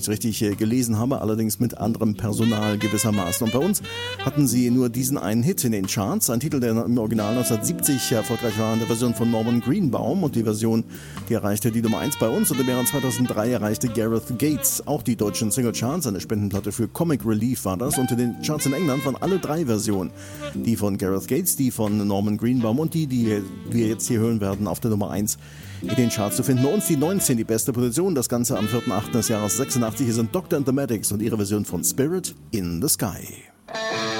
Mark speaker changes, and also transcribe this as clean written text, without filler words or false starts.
Speaker 1: es richtig gelesen habe, allerdings mit anderem Personal gewissermaßen. Und bei uns hatten sie nur diesen einen Hit in den Charts, ein Titel, der im Original 1970 erfolgreich war, in der Version von Norman Greenbaum, und die Version, die erreichte die Nummer 1 bei uns, und im Jahr 2003 erreichte Gareth Gates auch die deutschen Singlecharts. Eine Spendenplatte für Comic Relief war das, und in den Charts in England waren alle 3 Versionen, die von Gareth Gates, die von Norman Greenbaum und die wir jetzt hier hören werden, auf der Nummer 1 in den Charts zu finden. Bei uns die 19, die beste Position. Das Ganze am 4.8. des Jahres 86. Hier sind Dr. and the Medics und ihre Version von Spirit in the Sky.